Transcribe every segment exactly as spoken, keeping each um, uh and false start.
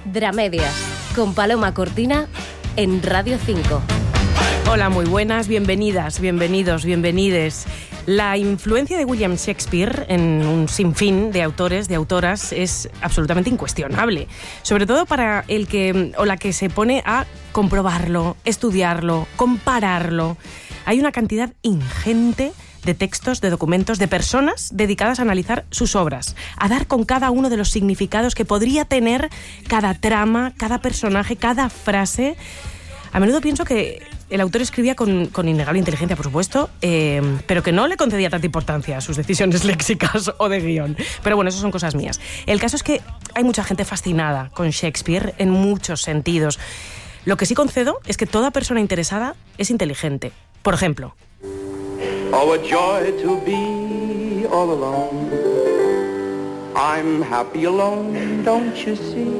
Dramedias, con Paloma Cortina en Radio cinco. Hola, muy buenas, bienvenidas, bienvenidos, bienvenides. La influencia de William Shakespeare en un sinfín de autores, de autoras, es absolutamente incuestionable. Sobre todo para el que o la que se pone a comprobarlo, estudiarlo, compararlo. Hay una cantidad ingente de textos, de documentos, de personas dedicadas a analizar sus obras, a dar con cada uno de los significados que podría tener cada trama, cada personaje, cada frase. A menudo pienso que el autor escribía con, con innegable inteligencia, por supuesto, eh, pero que no le concedía tanta importancia a sus decisiones léxicas o de guión. Pero bueno, eso son cosas mías. El caso es que hay mucha gente fascinada con Shakespeare en muchos sentidos. Lo que sí concedo es que toda persona interesada es inteligente. Por ejemplo... Oh, a joy to be all alone. I'm happy alone, don't you see?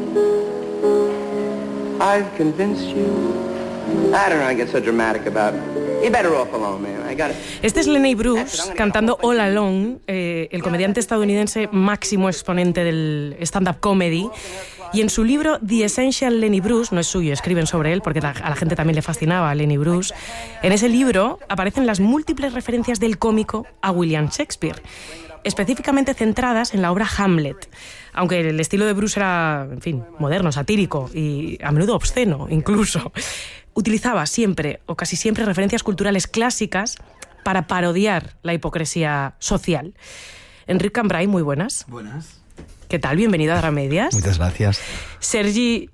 I've convinced you. I don't know, I get so dramatic about it. You're better off alone, man. I got it. Este es Lenny Bruce cantando All Alone, eh, el comediante estadounidense máximo exponente del stand-up comedy. Y en su libro The Essential Lenny Bruce, no es suyo, escriben sobre él porque a la gente también le fascinaba a Lenny Bruce, en ese libro aparecen las múltiples referencias del cómico a William Shakespeare, específicamente centradas en la obra Hamlet. Aunque el estilo de Bruce era, en fin, moderno, satírico y a menudo obsceno incluso, utilizaba siempre o casi siempre referencias culturales clásicas para parodiar la hipocresía social. Enric Cambray, muy buenas. Buenas. ¿Qué tal? Bienvenido a Dramedias. Muchas gracias. Sergi...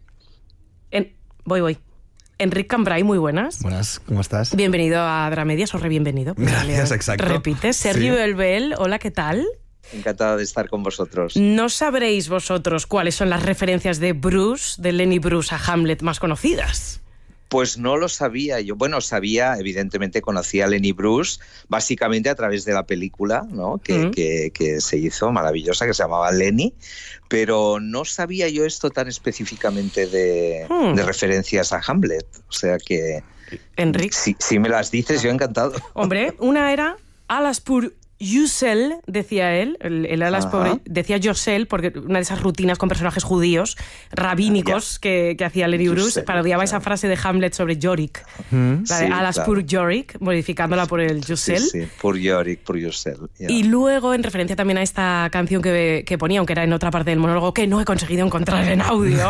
En... Voy, voy. Enric Cambray, muy buenas. Buenas, ¿cómo estás? Bienvenido a Dramedias o re-bienvenido. Gracias, exacto. Repites. Sergi sí. Belbel, hola, ¿qué tal? Encantado de estar con vosotros. No sabréis vosotros cuáles son las referencias de Bruce, de Lenny Bruce a Hamlet más conocidas. Pues no lo sabía yo. Bueno, sabía, evidentemente conocía a Lenny Bruce, básicamente a través de la película, ¿no? que, mm. que, que se hizo, maravillosa, que se llamaba Lenny, pero no sabía yo esto tan específicamente de, mm. de referencias a Hamlet. O sea que... Enric. Si, si me las dices, yo encantado. Hombre, una era Alas pour Yusel, decía él, el, el Alas pobre, decía Yosel, porque una de esas rutinas con personajes judíos, rabínicos, que, que hacía Lenny Bruce, Yusel, parodiaba claro. esa frase de Hamlet sobre Yorick, mm, la de sí, Alas claro. pour Yorick, modificándola por el Yusel. Sí, sí, por Yorick, por Yusel. Yeah. Y luego, en referencia también a esta canción que, que ponía, aunque era en otra parte del monólogo, que no he conseguido encontrar en audio,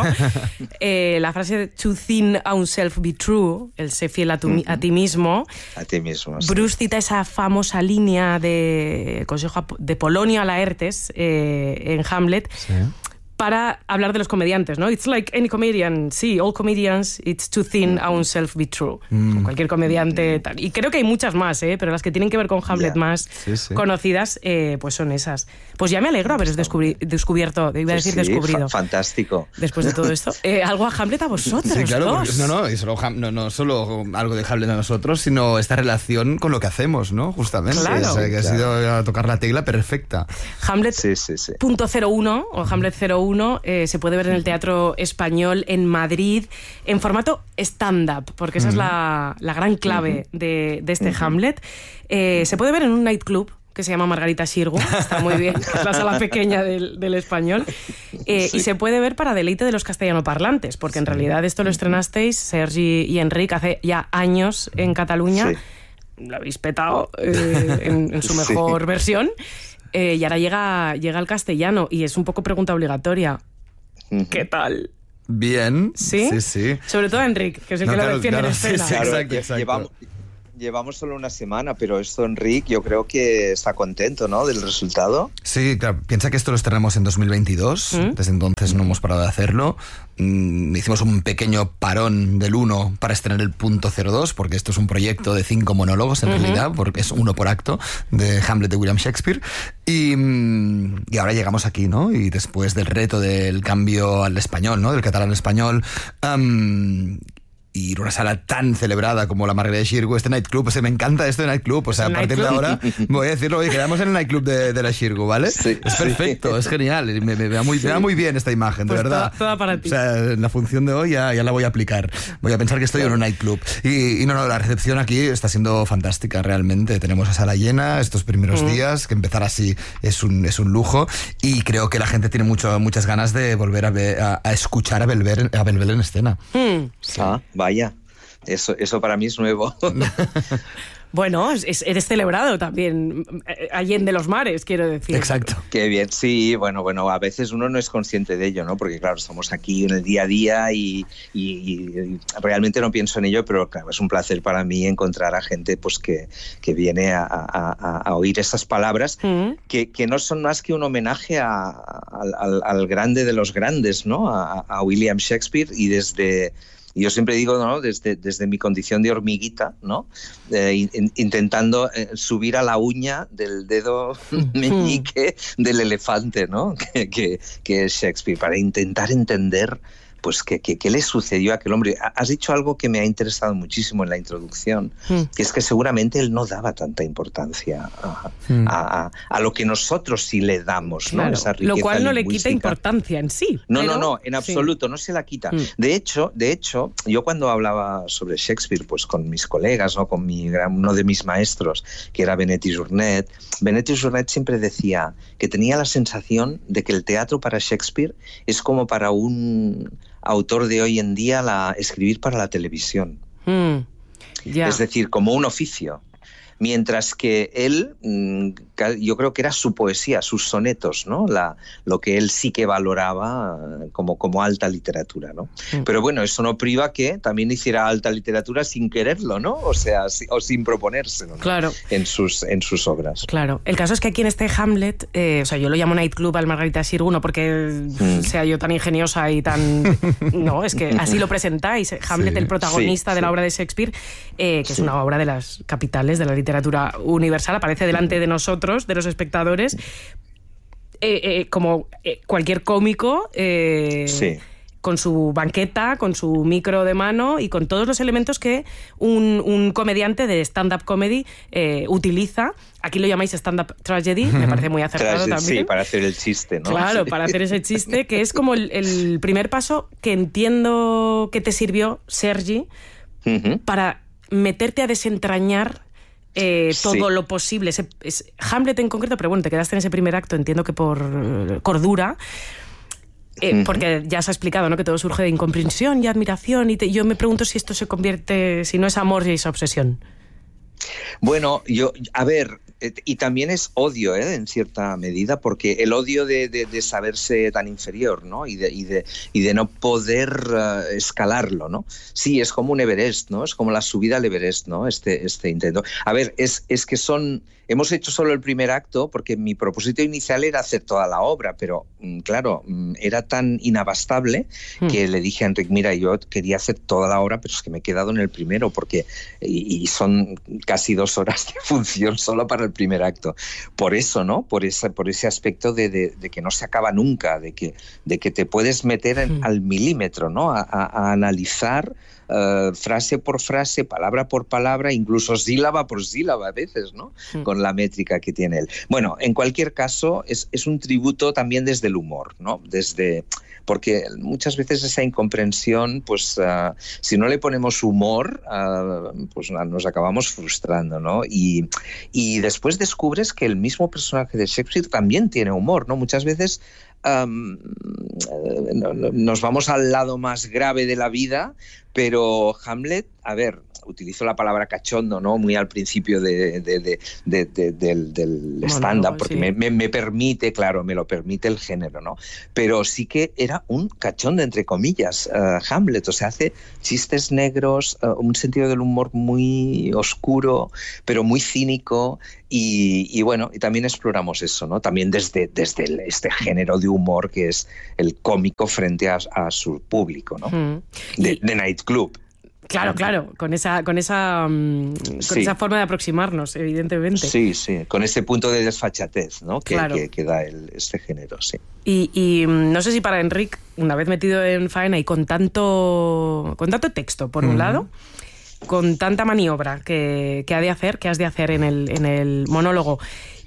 eh, la frase de to think ourselves be true, el sé fiel a, tu, mm-hmm. a ti mismo. A ti mismo, sí. Bruce cita esa famosa línea de el Consejo de Polonio a Laertes eh, en Hamlet, sí. para hablar de los comediantes, ¿no? It's like any comedian, sí, all comedians, it's to think ourselves be true. Mm. Cualquier comediante, tal. Y creo que hay muchas más, ¿eh? Pero las que tienen que ver con Hamlet yeah. más sí, sí. conocidas, eh, pues son esas. Pues ya me alegro haberos descubri- descubierto, iba a decir sí, descubrido. Fa- fantástico. Después de todo esto. Eh, algo a Hamlet a vosotros, sí, claro, dos. Porque, no, no, y solo, no, no solo algo de Hamlet a nosotros, sino esta relación con lo que hacemos, ¿no? Justamente. Claro. O sea, que ha claro. sido a tocar la tecla perfecta. Hamlet sí, sí, sí. punto cero uno o Hamlet cero uno eh, se puede ver en el Teatro Español en Madrid en formato stand-up, porque esa uh-huh. es la, la gran clave uh-huh. de, de este uh-huh. Hamlet. Eh, se puede ver en un nightclub que se llama Margarita Xirgu, está muy bien, es la sala pequeña del, del Español, eh, sí. y se puede ver para deleite de los castellanoparlantes, porque en realidad esto lo estrenasteis, Sergi y Enric, hace ya años en Cataluña, sí. lo habéis petado eh, en, en su mejor sí. versión, eh, y ahora llega, llega al castellano, y es un poco pregunta obligatoria. ¿Qué tal? Bien. ¿Sí? Sí, sí. Sobre todo a Enric, que es el no, que claro, lo defiende claro, en escena. Sí, sí, claro, exacto, exacto. Llevamos, llevamos solo una semana, pero esto Enric yo creo que está contento, ¿no? Del resultado. Sí, claro. Piensa que esto lo estrenamos en dos mil veintidós. ¿Mm? Desde entonces no hemos parado de hacerlo. Mm, hicimos un pequeño parón del uno para estrenar el punto cero dos, porque esto es un proyecto de cinco monólogos en uh-huh. realidad, porque es uno por acto de Hamlet de William Shakespeare. Y, y ahora llegamos aquí, ¿no? Y después del reto del cambio al español, ¿no? Del catalán al español, um, y ir a una sala tan celebrada como la Margarita Xirgu, este nightclub, o sea, me encanta esto de nightclub, o sea, a partir de ahora voy a decirlo, oye, quedamos en el nightclub de, de la Xirgu, ¿vale? Sí, es perfecto, sí. Es genial, me, me, me, da muy, sí. me da muy bien esta imagen, pues de verdad. Toda, toda para ti. O sea, en la función de hoy ya, ya la voy a aplicar, voy a pensar que estoy claro. en un nightclub. Y, y no, no, la recepción aquí está siendo fantástica, realmente. Tenemos a sala llena estos primeros mm. días, que empezar así es un, es un lujo, y creo que la gente tiene mucho, muchas ganas de volver a, ver, a, a escuchar a Belbel, a Belbel en escena. Mm. Sí. Ah, vaya. Eso, eso para mí es nuevo. Bueno, es, eres celebrado también, allende los mares, quiero decir. Exacto. Qué bien, sí, bueno, bueno, a veces uno no es consciente de ello, ¿no? Porque claro, estamos aquí en el día a día y, y, y realmente no pienso en ello, pero claro, es un placer para mí encontrar a gente pues que, que viene a, a, a oír esas palabras mm. que, que no son más que un homenaje a, a, al, al grande de los grandes, ¿no? A, a William Shakespeare, y desde... Yo siempre digo, ¿no? desde, desde mi condición de hormiguita, ¿no? Eh, in, intentando eh, subir a la uña del dedo meñique del elefante, ¿no? que, que, que es Shakespeare, para intentar entender pues qué, qué, qué le sucedió a aquel hombre. Has dicho algo que me ha interesado muchísimo en la introducción, mm. que es que seguramente él no daba tanta importancia a, mm. a, a, a lo que nosotros sí le damos, ¿no? Claro, esa riqueza lo cual no lingüística. Le quita importancia en sí. No, pero... no, no, en absoluto, sí. no se la quita. Mm. De hecho, de hecho, yo cuando hablaba sobre Shakespeare, pues con mis colegas, ¿no? Con mi, uno de mis maestros, que era Benet i Jornet, Benet i Jornet siempre decía que tenía la sensación de que el teatro para Shakespeare es como para un autor de hoy en día la, escribir para la televisión. Mm, yeah. Es decir, como un oficio. Mientras que él, yo creo que era su poesía, sus sonetos, ¿no? La, lo que él sí que valoraba como, como alta literatura, ¿no? Mm. Pero bueno, eso no priva que también hiciera alta literatura sin quererlo, ¿no? O sea, si, o sin proponérselo, ¿no? Claro. En sus, en sus obras. Claro. El caso es que aquí en este Hamlet, eh, o sea, yo lo llamo Nightclub al Margarita Xirgu, no porque mm. sea yo tan ingeniosa y tan... No, es que así lo presentáis. Hamlet, sí. el protagonista sí, de la sí. obra de Shakespeare, eh, que sí. es una obra de las capitales de la literatura literatura universal, aparece delante de nosotros, de los espectadores, eh, eh, como eh, cualquier cómico, eh, sí. con su banqueta, con su micro de mano y con todos los elementos que un, un comediante de stand-up comedy eh, utiliza. Aquí lo llamáis stand-up tragedy, me parece muy acertado también. Sí, para hacer el chiste, ¿no? Claro, sí. para hacer ese chiste, que es como el, el primer paso que entiendo que te sirvió, Sergi, uh-huh. para meterte a desentrañar Eh, todo sí. lo posible. Es, es Hamlet en concreto, pero bueno, te quedaste en ese primer acto, entiendo que por uh, cordura, eh, uh-huh. porque ya se ha explicado, ¿no? Que todo surge de incomprensión y admiración, y te, yo me pregunto si esto se convierte, si no es amor y es obsesión. Bueno, yo, a ver, y también es odio, ¿eh? En cierta medida, porque el odio de, de, de saberse tan inferior, ¿no? Y de, y de, y de no poder uh, escalarlo, ¿no? Sí, es como un Everest, ¿no? Es como la subida al Everest, ¿no? Este, este intento. A ver, es, es que son... Hemos hecho solo el primer acto porque mi propósito inicial era hacer toda la obra, pero claro, era tan inabastable mm. que le dije a Enric, mira, yo quería hacer toda la obra, pero es que me he quedado en el primero porque y, y son casi dos horas de función solo para el primer acto. Por eso, ¿no? Por ese, por ese aspecto de, de, de que no se acaba nunca, de que, de que te puedes meter en, mm. al milímetro, ¿no? A, a, a analizar Uh, frase por frase, palabra por palabra, incluso sílaba por sílaba a veces, ¿no? Mm. Con la métrica que tiene él. Bueno, en cualquier caso, es, es un tributo también desde el humor, ¿no? Desde... Porque muchas veces esa incomprensión, pues uh, si no le ponemos humor, uh, pues nos acabamos frustrando, ¿no? Y, y después descubres que el mismo personaje de Shakespeare también tiene humor, ¿no? Muchas veces um, nos vamos al lado más grave de la vida, pero Hamlet, a ver, utilizo la palabra cachondo, ¿no? Muy al principio de, de, de, de, de, del, del stand-up, no, porque sí. me, me, me permite, claro, me lo permite el género, ¿no? Pero sí que era un cachondo, entre comillas, uh, Hamlet, o sea, hace chistes negros, uh, un sentido del humor muy oscuro, pero muy cínico, y, y bueno, y también exploramos eso, ¿no? También desde, desde el, este género de humor que es el cómico frente a, a su público, ¿no? Mm. De, de nightclub. Claro, claro, con esa, con esa, um, con Sí. esa forma de aproximarnos, evidentemente. Sí, sí, con ese punto de desfachatez, ¿no? que, Claro. que, que da el, este género, sí. Y, y mm, no sé si para Enric, una vez metido en faena y con tanto, con tanto texto, por un Ujú. lado, con tanta maniobra que, que ha de hacer, que has de hacer en el, en el monólogo,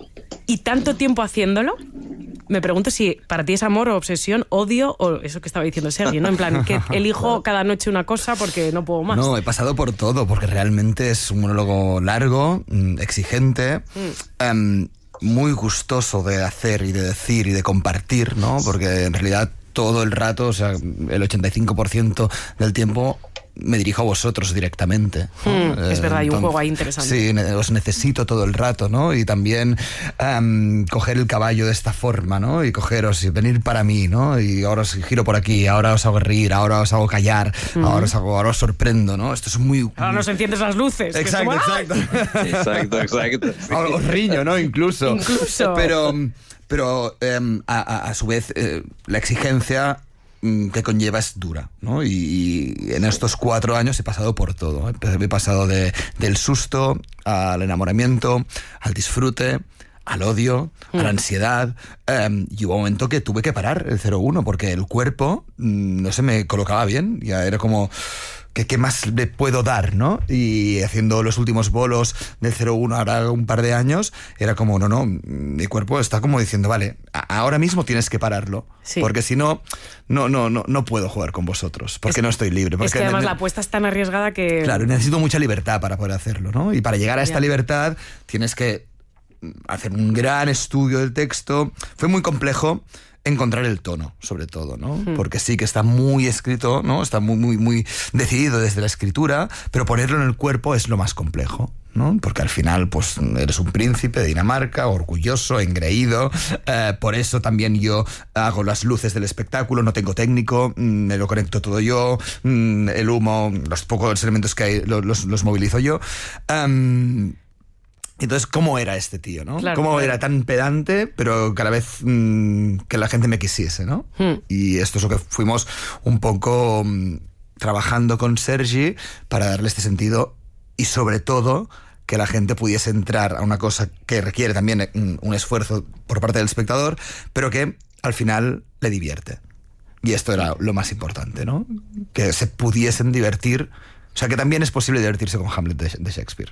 y tanto tiempo haciéndolo, me pregunto si para ti es amor o obsesión, odio o eso que estaba diciendo Sergi, ¿no? En plan, que elijo cada noche una cosa porque no puedo más. No, he pasado por todo, porque realmente es un monólogo largo, mm, exigente, Mm. em, muy gustoso de hacer y de decir y de compartir, ¿no? Porque en realidad todo el rato, o sea, el ochenta y cinco por ciento del tiempo me dirijo a vosotros directamente, ¿no? Mm, es verdad, hay un Entonces, juego ahí interesante. Sí, ne- os necesito todo el rato, ¿no? Y también em, coger el caballo de esta forma, ¿no? Y cogeros y venir para mí, ¿no? Y ahora os giro por aquí, ahora os hago reír, ahora os hago callar, ahora os hago, ahora os sorprendo, ¿no? Esto es muy... Ahora nos enciendes las luces. que Exacto, es como, ¡ay! exacto. Exacto, exacto. sí. Ahora os riño, ¿no? Incluso. Incluso. Pero, pero em, a, a- a su vez, eh, la exigencia mm, que conlleva es dura, ¿no? Y, y en estos cuatro años he pasado por todo. He he pasado de, del susto al enamoramiento, al disfrute, al odio, a la ansiedad. em, y hubo un momento que tuve que parar el cero uno porque el cuerpo mm, no se me colocaba bien. Ya era como... ¿Qué, ¿Qué más le puedo dar, no? Y haciendo los últimos bolos del cero uno ahora un par de años, era como, no, no, mi cuerpo está como diciendo, vale, a- ahora mismo tienes que pararlo. Sí. Porque si no, no, no, no, no puedo jugar con vosotros, porque Es- no estoy libre. Porque Es que además ne- la apuesta es tan arriesgada que... Claro, necesito mucha libertad para poder hacerlo, ¿no? Y para llegar a esta Ya. libertad tienes que hacer un gran estudio del texto. Fue muy complejo encontrar el tono, sobre todo, ¿no? Porque sí que está muy escrito, ¿no? Está muy, muy, muy decidido desde la escritura, pero ponerlo en el cuerpo es lo más complejo, ¿no? Porque al final, pues, eres un príncipe de Dinamarca, orgulloso, engreído. Eh, por eso también yo hago las luces del espectáculo, no tengo técnico, mm, me lo conecto todo yo, mm, el humo, los pocos elementos que hay lo- los, los movilizo yo. Am, entonces, ¿cómo era este tío, no? Claro, ¿Cómo claro. era tan pedante, pero que a la vez mm, que la gente me quisiese, ¿no? Hmm. Y esto es lo que fuimos un poco mm, trabajando con Sergi para darle este sentido y sobre todo que la gente pudiese entrar a una cosa que requiere también un, un esfuerzo por parte del espectador, pero que al final le divierte. Y esto era lo más importante, ¿no? Que se pudiesen divertir. O sea, que también es posible divertirse con Hamlet de, de Shakespeare.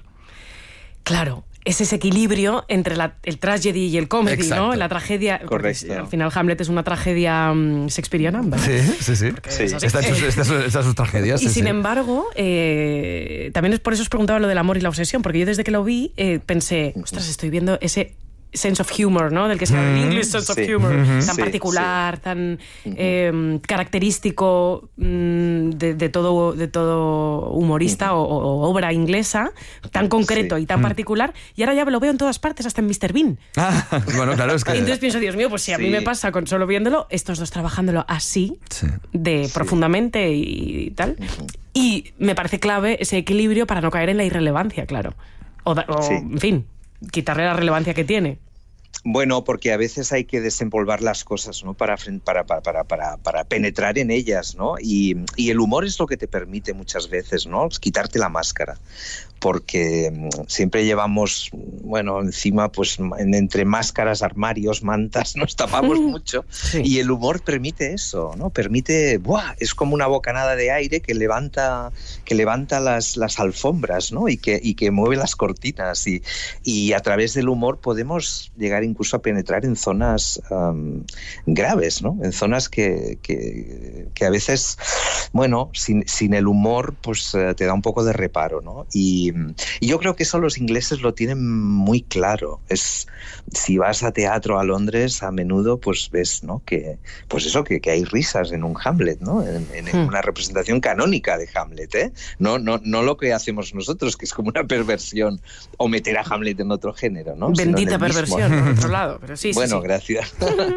Claro, es ese equilibrio entre la- el tragedy y el comedy, Exacto. ¿no? La tragedia... porque Correcto. Al final Hamlet es una tragedia mm, shakespeariana, ¿verdad? Sí, sí, sí. Sí. es así. Está en sus, está en sus- está en sus tragedias. Y sí, sin sí. embargo, eh, también es por eso os preguntaba lo del amor y la obsesión, porque yo desde que lo vi eh, pensé, ostras, estoy viendo ese sense of humor, ¿no? Del que se habla el English sense Sí. of humor, tan Sí, particular, tan eh, característico mm, de, de todo, de todo humorista o, o obra inglesa, tan concreto Sí. y tan particular, y ahora ya lo veo en todas partes, hasta en mister Bean. Ah, bueno, claro, es que... Y entonces pienso, Dios mío, pues si a mí Sí. me pasa con solo viéndolo, estos dos trabajándolo así, Sí. de profundamente y tal. Y me parece clave ese equilibrio para no caer en la irrelevancia, claro. O, da- o, Sí. en fin, quitarle la relevancia que tiene. Bueno, porque a veces hay que desempolvar las cosas, ¿no? Para, fren- para, para, para, para, para penetrar en ellas, ¿no? Y, y el humor es lo que te permite muchas veces, ¿no? Quitarte la máscara. Porque mm, siempre llevamos, bueno, encima, pues en- entre máscaras, armarios, mantas, nos tapamos mucho. Sí. Y el humor permite eso, ¿no? Permite, ¡buah! Es como una bocanada de aire que levanta, que levanta las, las alfombras, ¿no? Y que, y que mueve las cortinas. Y, y a través del humor podemos llegar incluso a penetrar en zonas um, graves, ¿no? En zonas que, que, que a veces, bueno, sin, sin el humor, pues uh, te da un poco de reparo, ¿no? Y, y yo creo que eso los ingleses lo tienen muy claro. Es, si vas a teatro a Londres, a menudo, pues ves, ¿no? Que, pues eso, que, que hay risas en un Hamlet, ¿no? En, en, en Hmm. una representación canónica de Hamlet, ¿eh? No, no, no lo que hacemos nosotros, que es como una perversión, o meter a Hamlet en otro género, ¿no? Sino en Bendita el mismo. perversión, por otro lado. Pero sí, sí, Bueno, sí. gracias.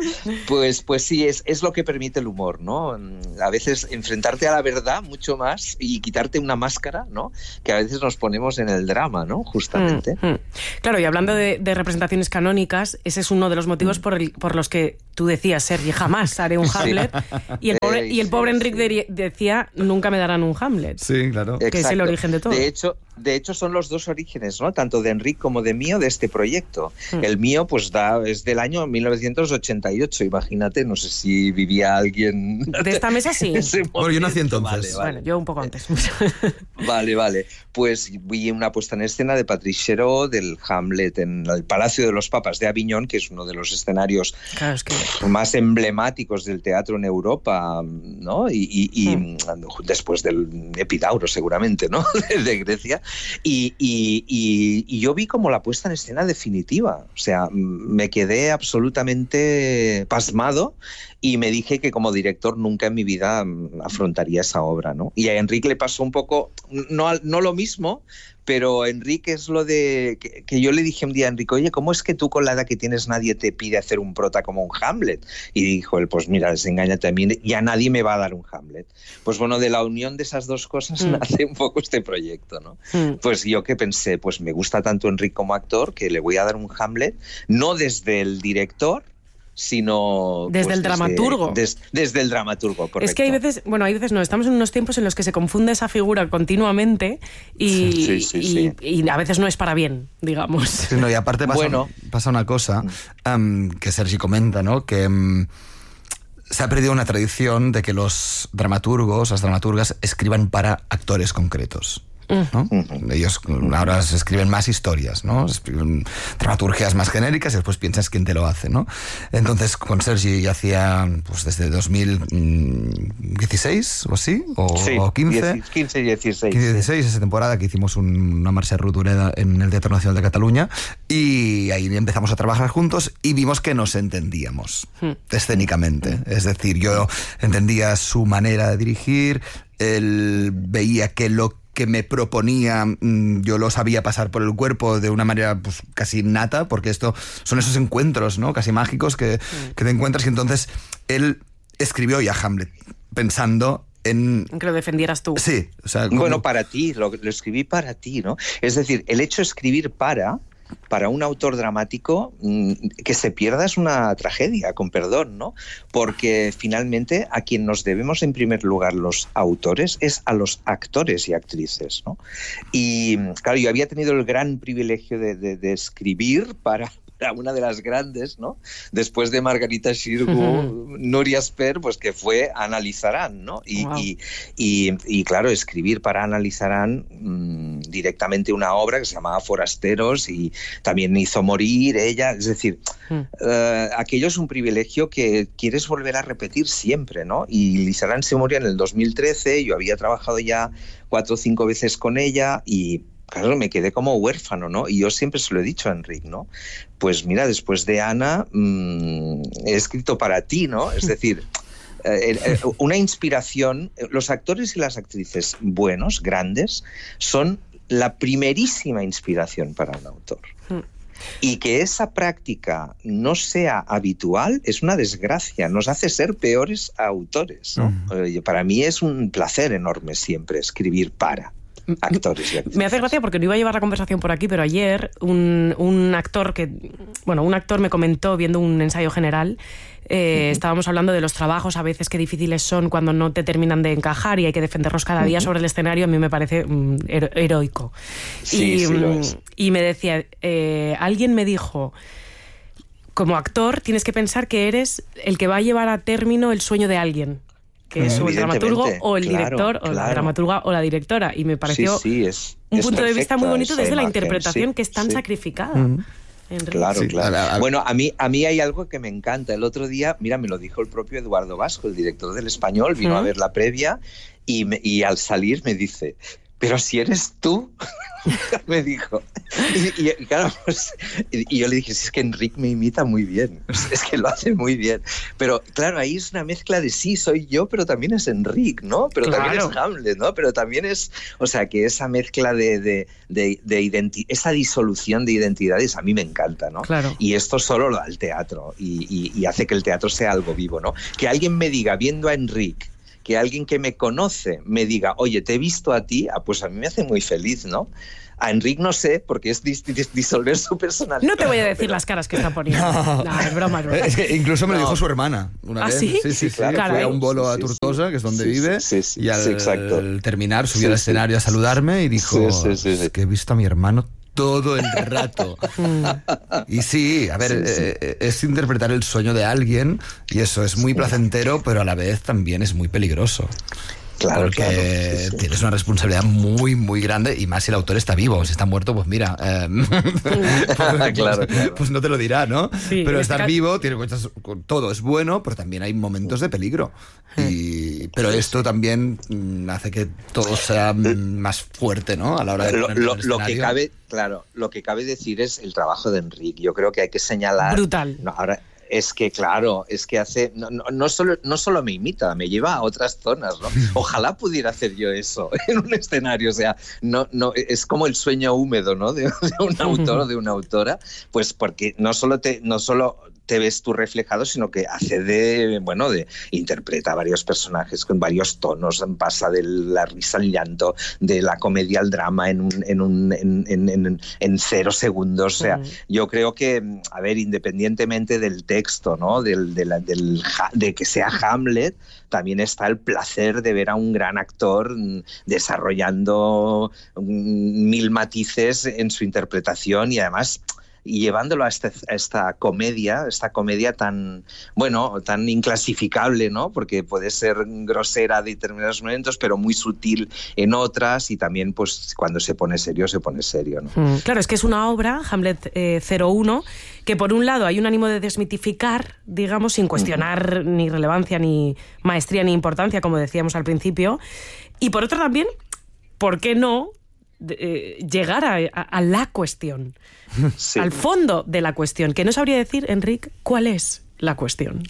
pues, pues sí, es, es lo que permite el humor, ¿no? A veces enfrentarte a la verdad mucho más y quitarte una máscara, ¿no? Que a veces nos ponemos en el drama, ¿no? Justamente. Mm, mm. Claro, y hablando de, de representaciones canónicas, ese es uno de los motivos por, el- por los que tú decías, Sergi, jamás haré un Hamlet, sí. y, el pobre, y el pobre Enric de, decía, nunca me darán un Hamlet. Sí, claro. Que Exacto. es el origen de todo. De hecho, de hecho, son los dos orígenes, ¿no? Tanto de Enric como de mío, de este proyecto. Mm. El mío, pues, da, es del año mil novecientos ochenta y ocho, imagínate, no sé si vivía alguien... De esta mesa, sí. Bueno, yo nací entonces. Vale, vale. Bueno, yo un poco antes. Vale, vale. Pues vi una puesta en escena de Patrice Chéreau del Hamlet en el Palacio de los Papas de Aviñón, que es uno de los escenarios claro, es que... más emblemáticos del teatro en Europa, ¿no? Y, y, y mm. después del Epidauro, seguramente, ¿no? De Grecia. Y, y, y, y yo vi como la puesta en escena definitiva. O sea, me quedé absolutamente pasmado y me dije que como director nunca en mi vida afrontaría esa obra, ¿no? Y a Enric le pasó un poco, no, no lo mismo, pero Enrique es lo de que, que yo le dije un día a Enrique, oye, ¿cómo es que tú con la edad que tienes nadie te pide hacer un prota como un Hamlet? Y dijo él, pues mira, desengáñate a mí, ya nadie me va a dar un Hamlet. Pues bueno, de la unión de esas dos cosas mm. nace un poco este proyecto, ¿no? Mm. Pues yo que pensé, pues me gusta tanto Enric como actor que le voy a dar un Hamlet, no desde el director, sino desde pues, el dramaturgo. Desde, des, desde el dramaturgo, correcto. Es que hay veces, bueno, hay veces no, estamos en unos tiempos en los que se confunde esa figura continuamente y, sí, sí, y, sí. y a veces no es para bien, digamos. Sí, no, y aparte pasa, bueno. pasa una cosa um, que Sergi comenta, ¿no? Que um, se ha perdido una tradición de que los dramaturgos, las dramaturgas, escriban para actores concretos. ¿no? Uh-huh. Ellos ahora se escriben más historias, ¿no? Escriben dramaturgias más genéricas y después piensas quién te lo hace, ¿no? Entonces con Sergi ya hacía pues desde dos mil dieciséis o así, o, sí, o quince, quince, dieciséis, quince, dieciséis, esa temporada que hicimos un, una marcha Rodoreda en el Teatro Nacional de Cataluña, y ahí empezamos a trabajar juntos y vimos que nos entendíamos hmm. escénicamente, es decir, yo entendía su manera de dirigir, él veía que lo que me proponía, yo lo sabía pasar por el cuerpo de una manera pues casi innata, porque esto son esos encuentros, ¿no? Casi mágicos que, mm. que te encuentras, y entonces él escribió ya Hamlet pensando en... que lo defendieras tú. Sí. O sea, como... Bueno, para ti, lo, lo escribí para ti, ¿no? Es decir, el hecho de escribir para... para un autor dramático, que se pierda es una tragedia, con perdón, ¿no? Porque finalmente a quien nos debemos en primer lugar los autores es a los actores y actrices, ¿no? Y claro, yo había tenido el gran privilegio de, de, de escribir para... una de las grandes, ¿no? Después de Margarita Xirgu, uh-huh. Núria Esper, pues que fue Ana Lizarán, ¿no? Y, wow. y, y, y claro, escribir para Ana Lizarán mmm, directamente una obra que se llamaba Forasteros, y también hizo morir ella, es decir, uh-huh. uh, aquello es un privilegio que quieres volver a repetir siempre, ¿no? Y Lizarán se murió en el dos mil trece, yo había trabajado ya cuatro o cinco veces con ella y... claro, me quedé como huérfano, ¿no? Y yo siempre se lo he dicho a Enric, ¿no? Pues mira, después de Ana, mmm, he escrito para ti, ¿no? Es decir, eh, eh, una inspiración. Los actores y las actrices buenos, grandes, son la primerísima inspiración para un autor. Y que esa práctica no sea habitual es una desgracia, nos hace ser peores autores, ¿no? Uh-huh. Para mí es un placer enorme siempre escribir para actores y actrices. Me hace gracia porque no iba a llevar la conversación por aquí, pero ayer un, un actor que, bueno, un actor me comentó viendo un ensayo general, eh, uh-huh. estábamos hablando de los trabajos a veces qué difíciles son cuando no te terminan de encajar y hay que defenderlos cada día uh-huh. sobre el escenario. A mí me parece um, hero- heroico. Sí, y, sí lo es. Y me decía, eh, alguien me dijo, como actor tienes que pensar que eres el que va a llevar a término el sueño de alguien, que es o el dramaturgo o el claro, director o claro. la dramaturga o la directora, y me pareció sí, sí, es, un es punto de vista muy bonito desde la imagen, interpretación sí, que es tan sí. sacrificada. Mm. Claro, sí, claro. a, a, bueno, a mí, a mí hay algo que me encanta. El otro día, mira, me lo dijo el propio Eduardo Vasco, el director del Español, vino ¿Mm? a ver la previa y, me, y al salir me dice, pero si eres tú, me dijo. Y, y, y claro, pues, y, y yo le dije, si es que Enric me imita muy bien, es que lo hace muy bien. Pero claro, ahí es una mezcla de sí, soy yo, pero también es Enric, ¿no? Pero claro. también es Hamlet, ¿no? Pero también es, o sea, que esa mezcla de, de, de, de identi- esa disolución de identidades a mí me encanta, ¿no? Claro. Y esto solo lo da el teatro y, y, y hace que el teatro sea algo vivo, ¿no? Que alguien me diga, viendo a Enric, que alguien que me conoce me diga, oye, te he visto a ti, ah, pues a mí me hace muy feliz, ¿no? A Enric no sé, porque es dis dis disolver su personalidad. No te voy a decir pero... las caras que está poniendo. No, no es broma, es broma. Es que incluso me lo no. dijo su hermana una ¿Ah, vez. sí? Sí, sí, sí. Claro, Fue claro. a un bolo sí, a Tortosa, sí, que es donde sí, vive, sí, sí, y al, sí, exacto. al terminar subió sí, al escenario sí. a saludarme y dijo, sí, sí, sí, sí. es que he visto a mi hermano todo el rato. Y sí, a ver, sí, sí. Eh, es interpretar el sueño de alguien y eso es muy placentero, pero a la vez también es muy peligroso. Claro, porque claro, sí, sí. tienes una responsabilidad muy, muy grande, y más si el autor está vivo. Si está muerto, pues mira, eh, pues, claro, claro. pues no te lo dirá, ¿no? Sí, pero estar caso... vivo, tiene cosas, todo es bueno, pero también hay momentos de peligro. Y, pero esto también hace que todo sea más fuerte, ¿no? A la hora de lo, lo, el lo que cabe, claro, lo que cabe decir es el trabajo de Enric. Yo creo que hay que señalar. Brutal. No, ahora. Es que, claro, es que hace. No, no, no, solo, no solo me imita, me lleva a otras zonas, ¿no? Ojalá pudiera hacer yo eso en un escenario. O sea, no, no, es como el sueño húmedo, ¿no? De, de un autor o de una autora. Pues porque no solo te. No solo te ves tú reflejado, sino que hace de, bueno, de interpreta varios personajes con varios tonos, pasa de la risa al llanto, de la comedia al drama en, un, en, un, en, en, en, en cero segundos. O sea, uh-huh. yo creo que, a ver, independientemente del texto, ¿no? Del, de, la, del, de que sea Hamlet, también está el placer de ver a un gran actor desarrollando mil matices en su interpretación y además... y llevándolo a, este, a esta comedia, esta comedia tan, bueno, tan inclasificable, ¿no? Porque puede ser grosera de determinados momentos, pero muy sutil en otras, y también, pues, cuando se pone serio, se pone serio, ¿no? Mm, claro, es que es una obra, Hamlet eh, cero uno, que por un lado hay un ánimo de desmitificar, digamos, sin cuestionar uh-huh. ni relevancia, ni maestría, ni importancia, como decíamos al principio, y por otro también, ¿por qué no De, eh, llegar a, a, a la cuestión, sí. al fondo de la cuestión? Que no sabría decir, Enric, ¿cuál es la cuestión?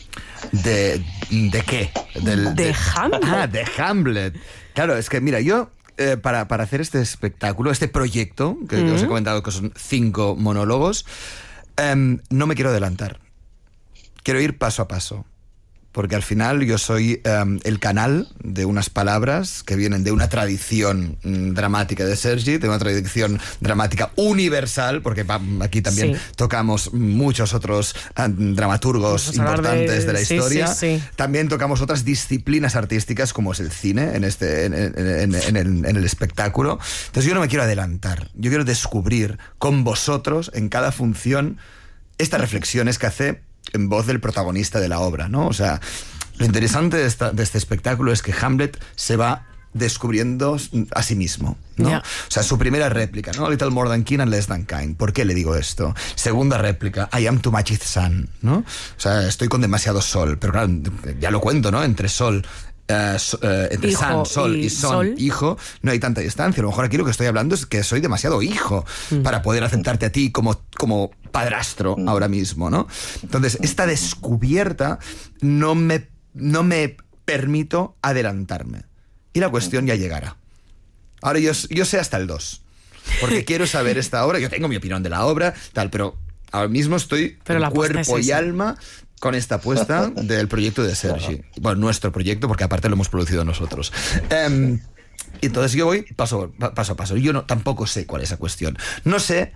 ¿De, de qué? Del, de, de Hamlet. Ah, de Hamlet. Claro, es que mira, yo eh, para, para hacer este espectáculo, este proyecto, que, uh-huh. que os he comentado que son cinco monólogos, eh, no me quiero adelantar. Quiero ir paso a paso. Porque al final yo soy um, el canal de unas palabras que vienen de una tradición um, dramática de Sergi, de una tradición dramática universal, porque aquí también sí. tocamos muchos otros um, dramaturgos importantes de, de la sí, historia. Sí, sí. También tocamos otras disciplinas artísticas, como es el cine, en, este, en, en, en, en, el, en el espectáculo. Entonces yo no me quiero adelantar. Yo quiero descubrir con vosotros, en cada función, estas reflexiones que hace en voz del protagonista de la obra, ¿no? O sea, lo interesante de, esta, de este espectáculo es que Hamlet se va descubriendo a sí mismo, ¿no? Yeah. O sea, su primera réplica, ¿no? A little more than kin and less than kind. ¿Por qué le digo esto? Segunda réplica, I am too much sun, ¿no? O sea, estoy con demasiado sol. Pero claro, ya lo cuento, ¿no? Entre sol... Uh, so, uh, entre hijo sun, sol y, y son, sol. Hijo, no hay tanta distancia. A lo mejor aquí lo que estoy hablando es que soy demasiado hijo mm. para poder aceptarte a ti como, como padrastro mm. ahora mismo, ¿no? Entonces, esta descubierta no me, no me permito adelantarme. Y la cuestión ya llegará. Ahora yo, yo sé hasta el dos, porque quiero saber esta obra. Yo tengo mi opinión de la obra, tal, pero ahora mismo estoy pero en cuerpo es y alma con esta apuesta del proyecto de Sergi. Bueno, nuestro proyecto, porque aparte lo hemos producido nosotros. Um, entonces yo voy paso, paso a paso. Yo no, tampoco sé cuál es esa cuestión. No sé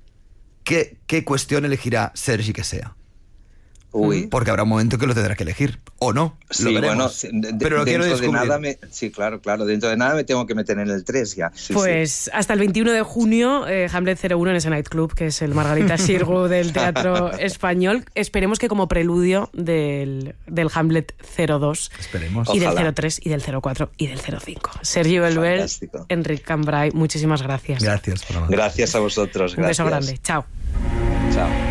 qué, qué cuestión elegirá Sergi que sea. Uy. Porque habrá un momento que lo tendrá que elegir, o no, sí, lo veremos. Bueno, de, pero lo quiero descubrir. De nada me, sí, claro, claro. Dentro de nada me tengo que meter en el tres ya. Sí, pues sí. hasta el veintiuno de junio, eh, Hamlet cero uno en ese nightclub, que es el Margarita Xirgu del teatro español. Esperemos que como preludio del, del Hamlet cero dos. Esperemos. Y Ojalá. del cero tres, y del cero cuatro, y del cero cinco. Sergi Belbel, Enric Cambray, muchísimas gracias. Gracias. Por gracias a vosotros. Gracias. Un beso grande. Chao. Chao.